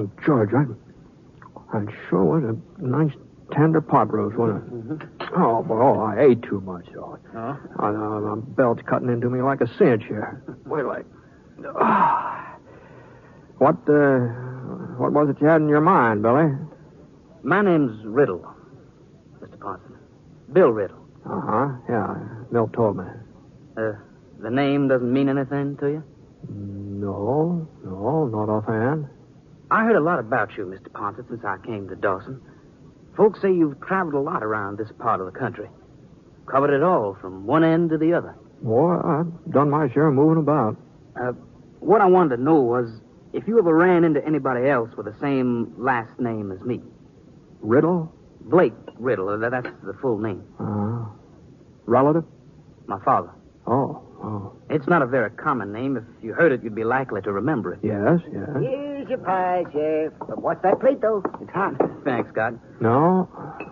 By George, I sure was a nice tender pot roast, wasn't it? Mm-hmm. Oh, boy, I ate too much, though. Oh? My belt's cutting into me like a cinch here. Wait till What was it you had in your mind, Billy? My name's Riddle, Mr. Ponson. Bill Riddle. Uh-huh, yeah. Milt told me. The name doesn't mean anything to you? No, not offhand. I heard a lot about you, Mr. Ponson, since I came to Dawson. Folks say you've traveled a lot around this part of the country. Covered it all, from one end to the other. Boy, I've done my share of moving about. What I wanted to know was if you ever ran into anybody else with the same last name as me. Riddle? Blake Riddle. That's the full name. Relative? My father. Oh. It's not a very common name. If you heard it, you'd be likely to remember it. Yes. Here's your pie, Sheriff. But what's that plate, though? It's hot. Thanks, Scott. No,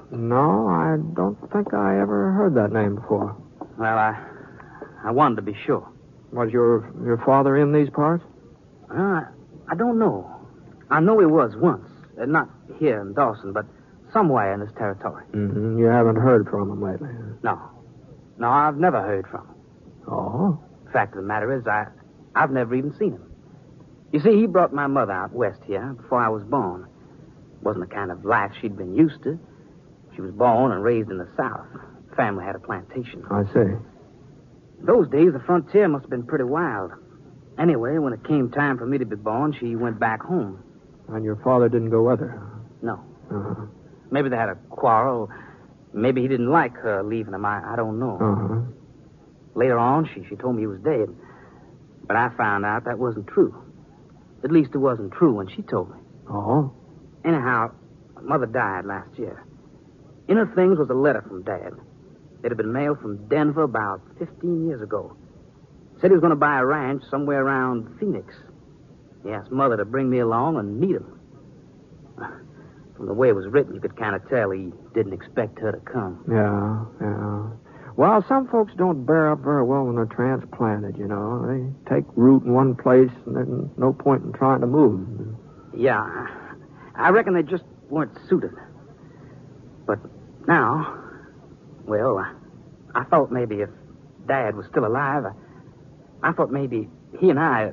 I don't think I ever heard that name before. Well, I wanted to be sure. Was your father in these parts? I don't know. I know he was once. Not here in Dawson, but somewhere in this territory. Mm-hmm. You haven't heard from him lately? No, I've never heard from him. Oh? Fact of the matter is, I've never even seen him. You see, he brought my mother out west here before I was born. Wasn't the kind of life she'd been used to. She was born and raised in the South. Family had a plantation. I see. Those days, the frontier must have been pretty wild. Anyway, when it came time for me to be born, she went back home. And your father didn't go with her? No. Uh-huh. Maybe they had a quarrel. Maybe he didn't like her leaving him. I don't know. Uh-huh. Later on, she told me he was dead. But I found out that wasn't true. At least it wasn't true when she told me. Oh? Anyhow, Mother died last year. In her things was a letter from Dad. It had been mailed from Denver about 15 years ago. Said he was going to buy a ranch somewhere around Phoenix. He asked Mother to bring me along and meet him. From the way it was written, you could kind of tell he didn't expect her to come. Yeah. Well, some folks don't bear up very well when they're transplanted, you know. They take root in one place, and there's no point in trying to move. Yeah, I reckon they just weren't suited. But now, well, I thought maybe if Dad was still alive, I thought maybe he and I...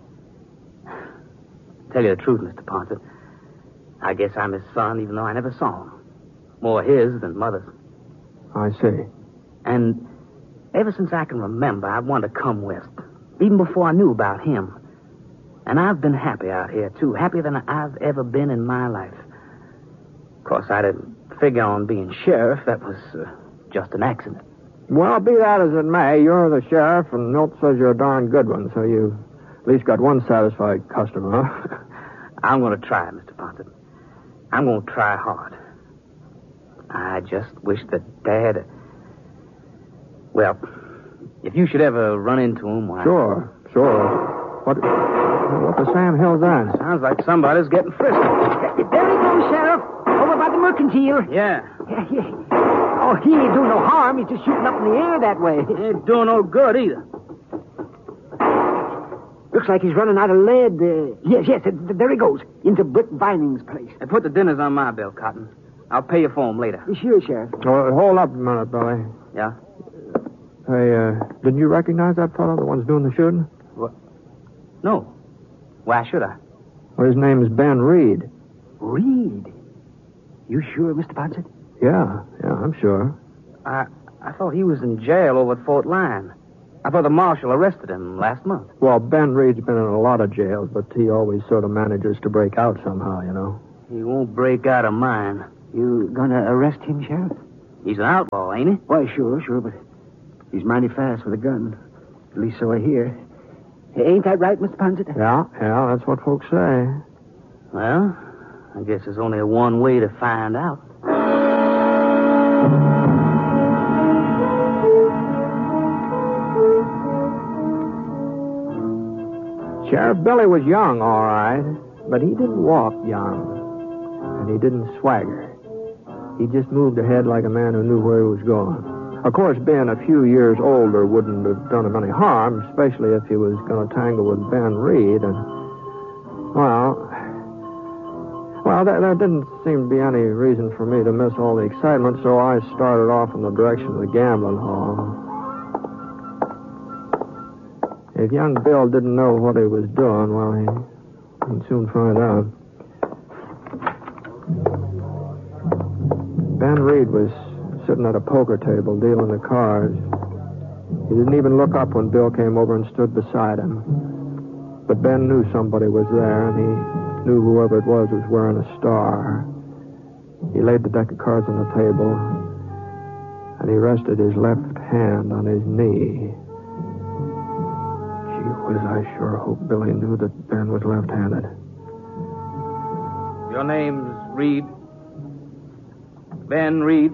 Tell you the truth, Mr. Ponson, I guess I'm his son, even though I never saw him. More his than Mother's. I see. And ever since I can remember, I've wanted to come west, even before I knew about him. And I've been happy out here, too, happier than I've ever been in my life. Of course, I didn't figure on being sheriff. That was just an accident. Well, be that as it may, you're the sheriff, and Milt says you're a darn good one, so you've at least got one satisfied customer, huh? I'm going to try, Mr. Ponson. I'm going to try hard. I just wish that Dad... Well, if you should ever run into him, why... Sure. What the Sam Hill's that? Sounds like somebody's getting frisky. There he goes, Sheriff. Over by the mercantile. Yeah. Oh, he ain't doing no harm. He's just shooting up in the air that way. He ain't doing no good either. Looks like he's running out of lead. Yes, there he goes. Into Brick Vining's place. Hey, put the dinners on my bill, Cotton. I'll pay you for them later. Sure, Sheriff. Hold up a minute, Billy. Yeah? Hey, didn't you recognize that fellow, the one's doing the shooting? What? No. Why should I? Well, his name is Ben Reed. Reed? You sure, Mr. Ponson? Yeah, I'm sure. I thought he was in jail over at Fort Lyon. I thought the marshal arrested him last month. Well, Ben Reed's been in a lot of jails, but he always sort of manages to break out somehow, you know. He won't break out of mine. You gonna arrest him, Sheriff? He's an outlaw, ain't he? Why, sure, but he's mighty fast with a gun. At least so I hear. Ain't that right, Mr. Ponson? Yeah, that's what folks say. Well, I guess there's only one way to find out. Sheriff Billy was young, all right, but he didn't walk young, and he didn't swagger. He just moved ahead like a man who knew where he was going. Of course, being a few years older wouldn't have done him any harm, especially if he was going to tangle with Ben Reed. And, well, Well, there didn't seem to be any reason for me to miss all the excitement, so I started off in the direction of the gambling hall. If young Bill didn't know what he was doing, well, he'd soon find out. Ben Reed was sitting at a poker table dealing the cards. He didn't even look up when Bill came over and stood beside him. But Ben knew somebody was there, and he knew whoever it was wearing a star. He laid the deck of cards on the table, and he rested his left hand on his knee. Gee whiz, I sure hope Billy knew that Ben was left-handed. Your name's Reed? Ben Reed?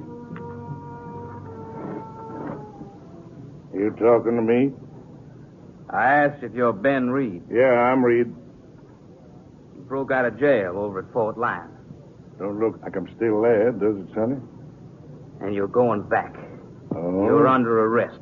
You talking to me? I asked if you're Ben Reed. Yeah, I'm Reed. You broke out of jail over at Fort Lyon. Don't look like I'm still there, does it, Sonny? And you're going back. Oh. You're under arrest.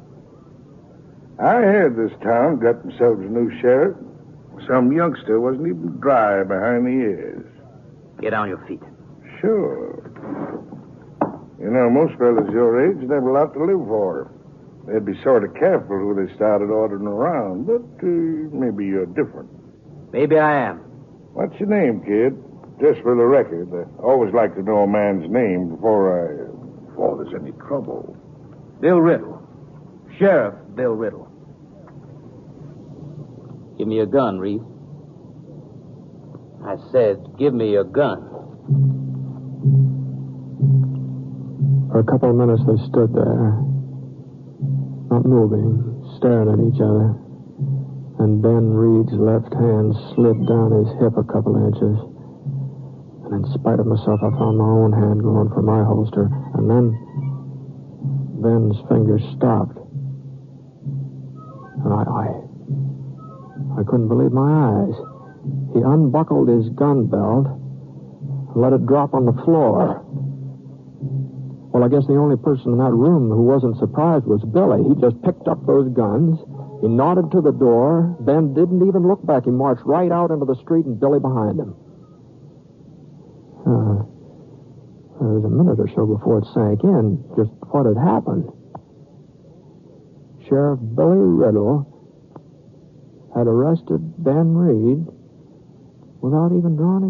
I heard this town got themselves a new sheriff. Some youngster wasn't even dry behind the ears. Get on your feet. Sure. You know, most fellas your age have a lot to live for. They'd be sort of careful who they started ordering around, but maybe you're different. Maybe I am. What's your name, kid? Just for the record, I always like to know a man's name before there's any trouble. Bill Riddle. Sheriff Bill Riddle. Give me your gun, Reed. I said, give me your gun. For a couple of minutes, they stood there, not moving, staring at each other. And Ben Reed's left hand slid down his hip a couple of inches. And in spite of myself, I found my own hand going for my holster. And then Ben's fingers stopped. And I couldn't believe my eyes. He unbuckled his gun belt and let it drop on the floor. Well, I guess the only person in that room who wasn't surprised was Billy. He just picked up those guns. He nodded to the door. Ben didn't even look back. He marched right out into the street and Billy behind him. There was a minute or so before it sank in just what had happened. Sheriff Billy Riddle had arrested Ben Reed without even drawing his